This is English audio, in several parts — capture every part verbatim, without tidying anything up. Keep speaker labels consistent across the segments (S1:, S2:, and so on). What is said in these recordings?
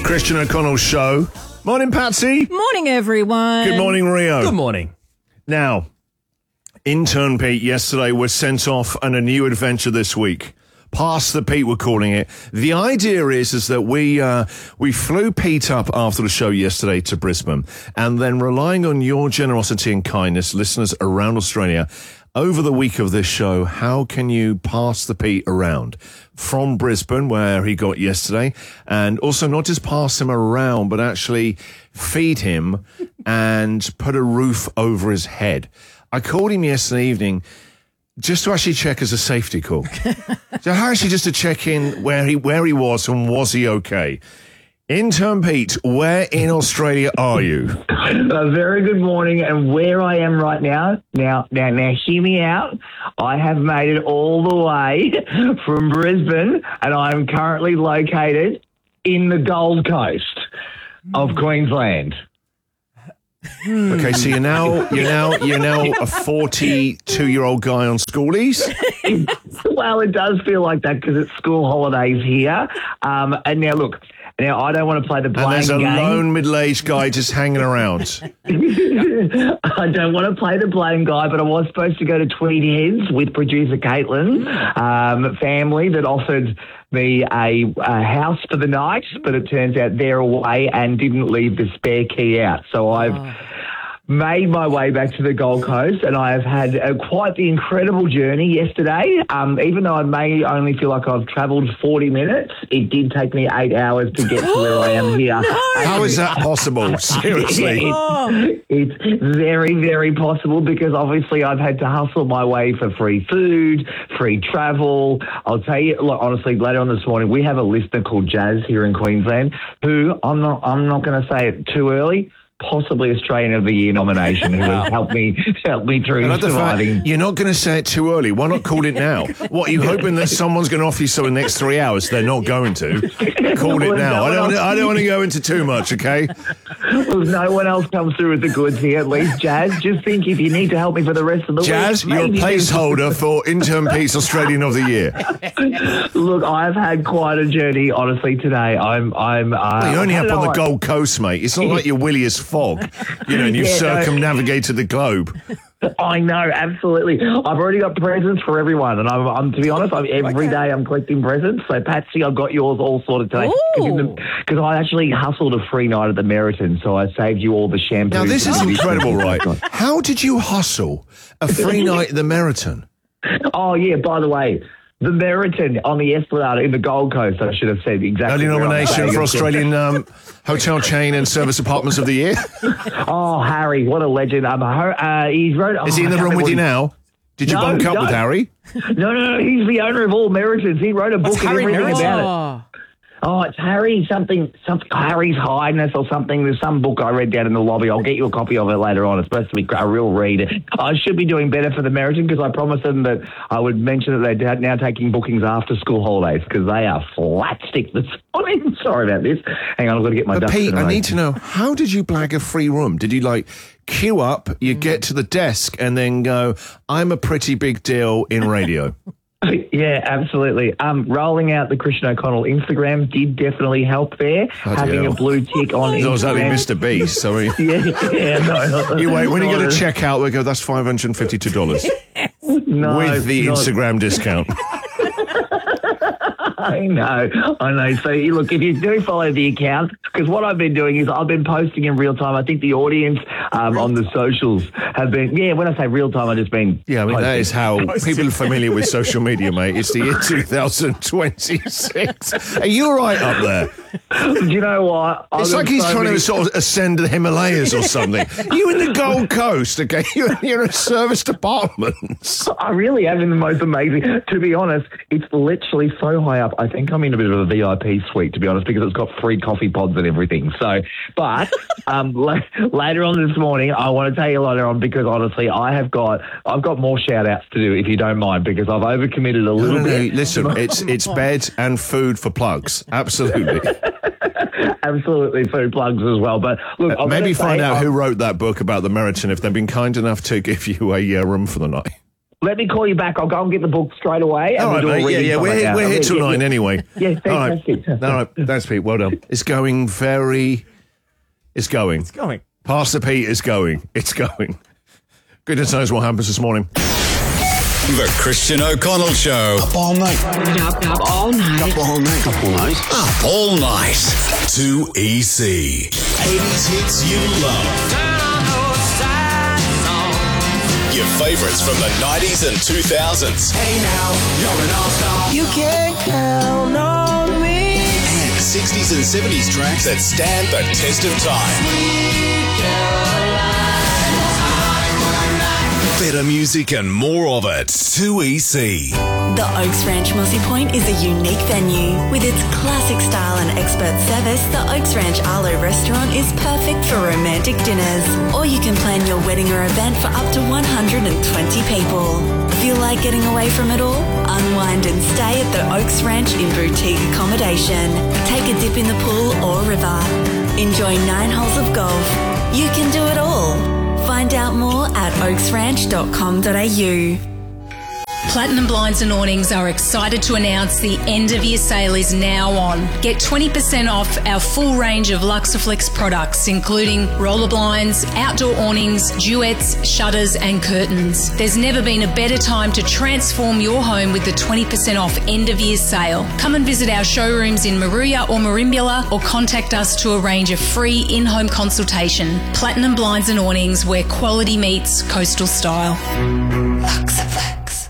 S1: Christian O'Connell Show. Morning, Patsy.
S2: Morning, everyone.
S1: Good morning, Rio.
S3: Good morning.
S1: Now, intern Pete yesterday was sent off on a new adventure this week. Pass the Pete, we're calling it. The idea is is that we uh, we flew Pete up after the show yesterday to Brisbane, and then relying on your generosity and kindness, listeners around Australia, over the week of this show, how can you pass the Pete around from Brisbane, where he got yesterday, and also not just pass him around, but actually feed him and put a roof over his head? I called him yesterday evening just to actually check as a safety call. So actually just to check in where he where he was and was he okay. Intern Pete, where in Australia are you?
S4: A very good morning, and where I am right now, now, now, now, hear me out. I have made it all the way from Brisbane, and I am currently located in the Gold Coast of Queensland.
S1: Okay, so you're now you're now you're now a forty-two-year-old guy on schoolies.
S4: Well, it does feel like that because it's school holidays here. Um, and now, look, now I don't want to play the blame
S1: And there's a
S4: game.
S1: lone middle-aged guy just hanging around.
S4: I don't want to play the blame guy, but I was supposed to go to Tweed Heads with producer Caitlin, um, family that offered me a, a house for the night, but it turns out they're away and didn't leave the spare key out. So I've
S2: Oh.
S4: made my way back to the Gold Coast, and I have had a, quite the incredible journey yesterday. Um, even though I may only feel like I've travelled forty minutes, it did take me eight hours to get to where I am here.
S1: How is that possible? Seriously.
S4: It's, it's very, very possible because obviously I've had to hustle my way for free food, free travel. I'll tell you, look, honestly, later on this morning, we have a listener called Jazz here in Queensland who, I'm not, I'm not going to say it too early, possibly Australian of the Year nomination, who has helped me helped me through
S1: And at the fact,
S4: surviving.
S1: you're not going to say it too early. Why not call it now? What, are you hoping that someone's going to offer you something in the next three hours? They're not going to. Call it now. I don't, wanna- I don't want to go into too much, okay?
S4: If no one else comes through with the goods here, at least Jazz, just think if you need to help me for the rest of the
S1: Jazz,
S4: week.
S1: you're a
S4: maybe-
S1: placeholder for Intern Pete's Australian of the Year.
S4: Look, I've had quite a journey, honestly, today. I'm, I'm. Uh,
S1: Well, you're only
S4: I
S1: up
S4: don't
S1: on the
S4: know,
S1: Gold Coast, mate. It's not like you're Willy as fog, you know, and you've
S4: Yeah, no.
S1: circumnavigated the globe.
S4: I know, absolutely. I've already got presents for everyone, and I'm, I'm to be honest, I'm, every day I'm collecting presents. So, Patsy, I've got yours all sorted today because I actually hustled a free night at the Meriton, so I saved you all the shampoo.
S1: Now, this is incredible, right? How did you hustle a free night at the Meriton?
S4: Oh yeah, by the way, the Meriton on the Esplanade in the Gold Coast. I should have said exactly.
S1: Early
S4: where I'm
S1: nomination
S4: staying.
S1: for Australian um, Hotel Chain and Service Apartments of the Year.
S4: Oh, Harry, what a legend! Um, uh, he's wrote.
S1: Is
S4: oh,
S1: he in the
S4: I can't
S1: room with you
S4: remember
S1: now? Did you
S4: No,
S1: bunk up
S4: no.
S1: with Harry?
S4: what he- No, no, no. He's the owner of all Meritons. He wrote a book and
S3: Harry
S4: everything
S3: Meriton?
S4: about it.
S2: Oh.
S4: Oh, it's Harry something, something, Harry's Highness or something. There's some book I read down in the lobby. I'll get you a copy of it later on. It's supposed to be a real read. I should be doing better for the Meriton because I promised them that I would mention that they're now taking bookings after school holidays because they are flat stick this morning. Sorry about this. Hang on, I've got to get my
S1: But
S4: ducks
S1: Pete,
S4: in a
S1: I
S4: row.
S1: need to know, how did you blag a free room? Did you like queue up, you get to the desk and then go, I'm a pretty big deal in radio?
S4: Yeah, absolutely. Um, rolling out the Christian O'Connell Instagram did definitely help there. Having
S1: hell.
S4: a blue tick on
S1: That was only
S4: Instagram.
S1: Mister Beast, so he-
S4: Yeah, yeah, no.
S1: you wait, when you go to
S4: not-
S1: check out, we go, that's five hundred fifty-two dollars
S4: no,
S1: with the
S4: not-
S1: Instagram discount.
S4: I know, I know. So, you look, if you do follow the account, because what I've been doing is I've been posting in real time. I think the audience um, on the socials have been, yeah, when I say real time, I just mean
S1: Yeah, I mean, that
S4: posting.
S1: is how people are familiar with social media, mate. It's the year two thousand twenty-six. Are you all right up there?
S4: Do you know what? I've
S1: It's
S4: got
S1: like he's
S4: so
S1: trying
S4: many-
S1: to sort of ascend the Himalayas or something. You in the Gold Coast, okay? You're, you're in service departments.
S4: I really am in the most amazing. To be honest, it's literally so high up. I think I'm in a bit of a V I P suite, to be honest, because it's got free coffee pods and everything. So, but um, la- later on this morning, I want to tell you later on because honestly, I have got I've got more shout outs to do if you don't mind because I've overcommitted a
S1: No,
S4: little
S1: no, no.
S4: bit.
S1: Listen, it's it's bed and food for plugs. Absolutely.
S4: Absolutely, food plugs as well. But look, I'm
S1: Maybe
S4: gonna
S1: find
S4: say,
S1: out
S4: um,
S1: who wrote that book about the Meriton if they've been kind enough to give you a uh, room for the night.
S4: let me call you back. I'll go and get the book straight away. And
S1: All right,
S4: we'll do a
S1: mate. Yeah,
S4: reading
S1: yeah.
S4: from
S1: We're
S4: it
S1: here,
S4: now.
S1: we're here
S4: Yeah,
S1: till
S4: yeah,
S1: nine
S4: yeah.
S1: anyway.
S4: Yeah, fantastic.
S1: All right. All right. Thanks, Pete. Well done. It's going very... It's going.
S2: It's going.
S1: Pastor Pete is going. It's going. Goodness knows what happens this morning.
S3: The Christian O'Connell Show.
S5: Up all night.
S6: Up, up all night.
S5: Up all night. Up all night.
S3: Up all night. two E C. eighties hits you love. Your favourites from the nineties and two thousands.
S5: Hey now, you're an all-star.
S6: You can count on me.
S3: And sixties and seventies tracks that stand the test of time. Better music and more of it. two E C.
S7: The Oaks Ranch Mossy Point is a unique venue. With its classic style and expert service, the Oaks Ranch Arlo restaurant is perfect for romantic dinners. Or you can plan your wedding or event for up to one hundred twenty people. Feel like getting away from it all? Unwind and stay at the Oaks Ranch in boutique accommodation. Take a dip in the pool or river. Enjoy nine holes of golf. You can do it all. Find out more at oaks ranch dot com dot a u.
S8: Platinum Blinds and Awnings are excited to announce the end of year sale is now on. Get twenty percent off our full range of Luxaflex products, including roller blinds, outdoor awnings, duets, shutters and curtains. There's never been a better time to transform your home with the twenty percent off end of year sale. Come and visit our showrooms in Maruya or Merimbula or contact us to arrange a free in-home consultation. Platinum Blinds and Awnings, where quality meets coastal style.
S7: Luxaflex.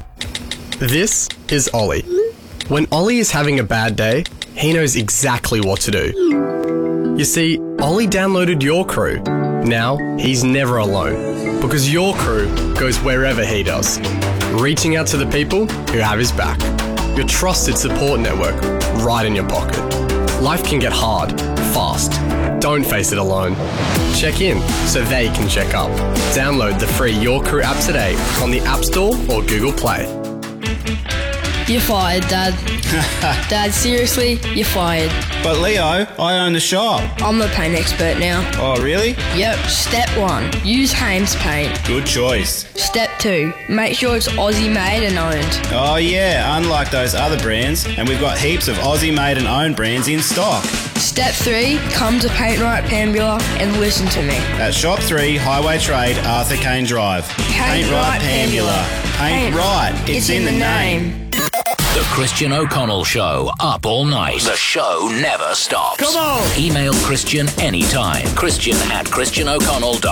S2: This is Ollie. When Ollie is having a bad day, he knows exactly what to do. You see, Ollie downloaded Your Crew. Now, he's never alone, because Your Crew goes wherever he does, reaching out to the people who have his back. Your trusted support network right in your pocket. Life can get hard, fast. Don't face it alone. Check in so they can check up. Download the free Your Crew app today on the App Store or Google Play.
S6: You're fired, Dad. Dad, seriously, you're fired.
S9: But Leo, I own the shop.
S6: I'm the paint expert now.
S9: Oh, really?
S6: Yep, step one, use Hames paint.
S9: Good choice.
S6: Step two, make sure it's Aussie made and owned.
S9: Oh yeah, unlike those other brands, and we've got heaps of Aussie made and owned brands in stock.
S6: Step three, come to Paint Right Pambula and listen to me.
S9: At Shop three, Highway Trade, Arthur Kane Drive.
S6: Paint Right Pambula.
S9: Paint Right, it's, in the name.
S10: The Christian O'Connell Show, up all night. The show never stops.
S1: Come on!
S10: Email Christian anytime. Christian at christian o'connell dot com.